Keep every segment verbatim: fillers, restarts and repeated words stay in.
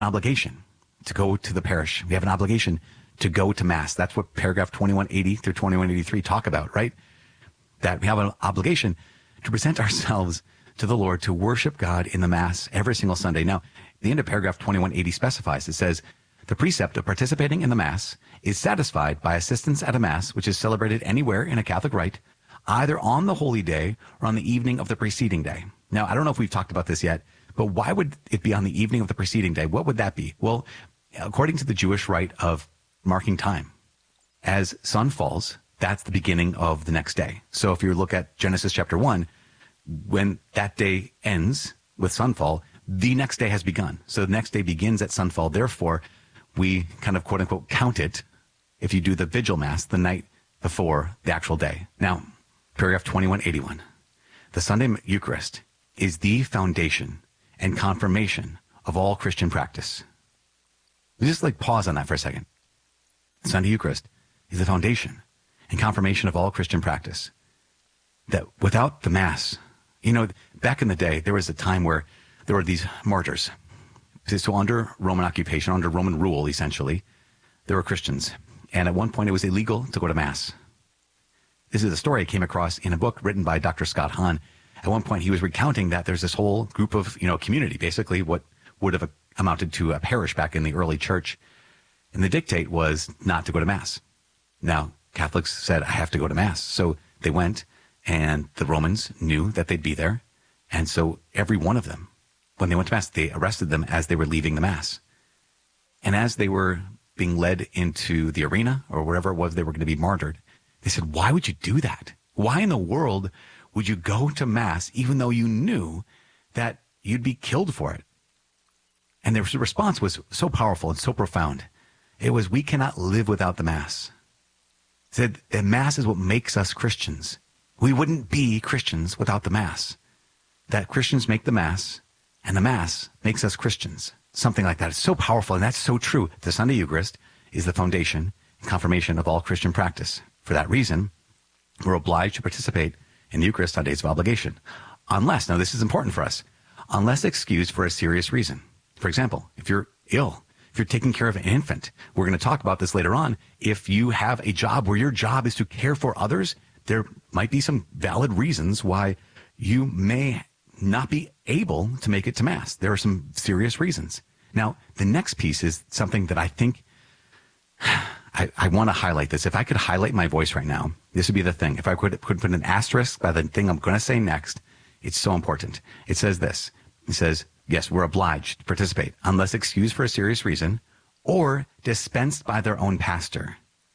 obligation to go to the parish. We have an obligation to go to Mass. That's what paragraph twenty-one eighty through twenty-one eighty-three talk about, right? That we have an obligation to present ourselves to the Lord, to worship God in the Mass every single Sunday. Now, the end of paragraph twenty-one eighty specifies, it says, the precept of participating in the Mass is satisfied by assistance at a Mass which is celebrated anywhere in a Catholic rite, either on the holy day or on the evening of the preceding day. Now, I don't know if we've talked about this yet, but why would it be on the evening of the preceding day? What would that be? Well, according to the Jewish rite of marking time, as sun falls, that's the beginning of the next day. So if you look at Genesis chapter one, when that day ends with sunfall, the next day has begun. So the next day begins at sunfall. Therefore, we kind of quote unquote count it if you do the vigil Mass the night before the actual day. Now, paragraph twenty-one eighty-one, the Sunday Eucharist is the foundation and confirmation of all Christian practice. Just like pause on that for a second. The Sunday Eucharist is the foundation and confirmation of all Christian practice. That without the Mass, you know, back in the day, there was a time where there were these martyrs. So under Roman occupation, under Roman rule, essentially, there were Christians. And at one point, it was illegal to go to Mass. This is a story I came across in a book written by Doctor Scott Hahn. At one point, he was recounting that there's this whole group of, you know, community, basically what would have amounted to a parish back in the early church. And the dictate was not to go to Mass. Now, Catholics said, I have to go to Mass. So they went, and the Romans knew that they'd be there. And so every one of them, when they went to Mass, they arrested them as they were leaving the Mass. And as they were being led into the arena or wherever it was they were going to be martyred, they said, why would you do that? Why in the world would you go to Mass even though you knew that you'd be killed for it? And their response was so powerful and so profound. It was, we cannot live without the Mass. They said, the Mass is what makes us Christians. We wouldn't be Christians without the Mass. That Christians make the Mass, and the Mass makes us Christians. Something like that. It's so powerful, and that's so true. The Sunday Eucharist is the foundation and confirmation of all Christian practice. For that reason, we're obliged to participate in the Eucharist on days of obligation. Unless, now this is important for us, unless excused for a serious reason. For example, if you're ill, if you're taking care of an infant, we're going to talk about this later on. If you have a job where your job is to care for others, there might be some valid reasons why you may not be able to make it to Mass. There are some serious reasons. Now, the next piece is something that I think I, I want to highlight this. If I could highlight my voice right now, this would be the thing. If I could, could put an asterisk by the thing I'm going to say next, it's so important. It says this. It says, yes, we're obliged to participate unless excused for a serious reason or dispensed by their own pastor.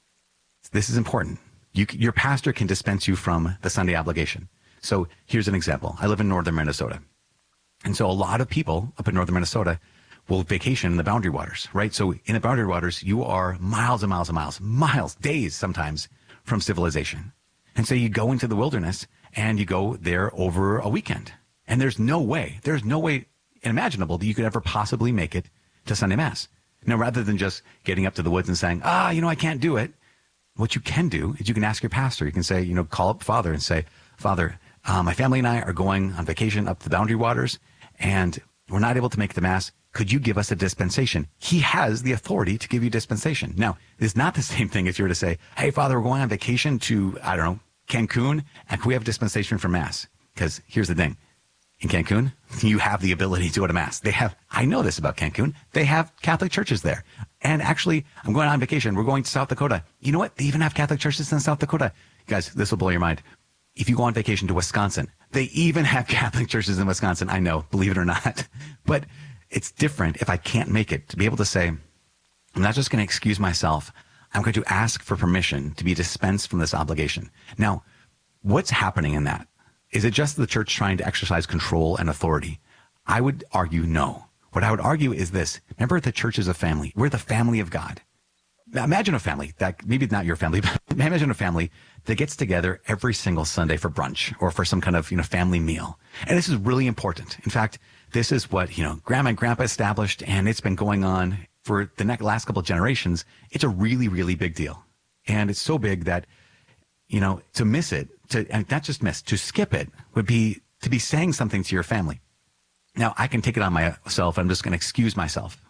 This is important. You, your pastor can dispense you from the Sunday obligation. So here's an example. I live in northern Minnesota. And so a lot of people up in northern Minnesota will vacation in the Boundary Waters, right? So in the Boundary Waters, you are miles and miles and miles, miles, days sometimes from civilization. And so you go into the wilderness and you go there over a weekend. And there's no way, there's no way imaginable that you could ever possibly make it to Sunday Mass. Now, rather than just getting up to the woods and saying, ah, you know, I can't do it. What you can do is you can ask your pastor. You can say, you know, call up Father and say, Father, uh, my family and I are going on vacation up to the Boundary Waters and we're not able to make the Mass. Could you give us a dispensation? He has the authority to give you dispensation. Now, it's not the same thing as you were to say, hey, Father, we're going on vacation to, I don't know, Cancun, and can we have dispensation for Mass? Because here's the thing. In Cancun, you have the ability to go to Mass. They have, I know this about Cancun, they have Catholic churches there. And actually, I'm going on vacation. We're going to South Dakota. You know what? They even have Catholic churches in South Dakota. Guys, this will blow your mind. If you go on vacation to Wisconsin, they even have Catholic churches in Wisconsin. I know, believe it or not. But it's different if I can't make it, to be able to say, I'm not just going to excuse myself. I'm going to ask for permission to be dispensed from this obligation. Now, what's happening in that? Is it just the church trying to exercise control and authority? I would argue no. What I would argue is this. Remember, the church is a family. We're the family of God. Now, imagine a family that, maybe not your family, but imagine a family that gets together every single Sunday for brunch or for some kind of, you know, family meal. And this is really important. In fact, this is what, you know, grandma and grandpa established, and it's been going on for the next, last couple of generations. It's a really, really big deal. And it's so big that, you know, to miss it, to, and not just miss, to skip it would be to be saying something to your family. Now, I can take it on myself. I'm just going to excuse myself.